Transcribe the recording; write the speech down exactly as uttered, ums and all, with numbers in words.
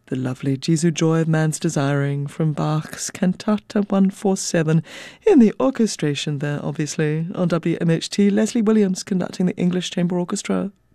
The lovely Jesu Joy of Man's Desiring from Bach's Cantata one forty-seven, in the orchestration there, obviously, on W M H T, Leslie Williams conducting the English Chamber Orchestra.